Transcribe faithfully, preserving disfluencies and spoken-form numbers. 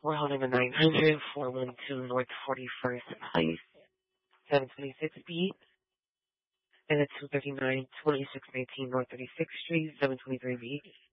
We're holding a nine hundred, four one two North forty-first Place, seven twenty-six B, and a two thirty-nine, twenty-six nineteen North thirty-sixth Street, seven twenty-three B.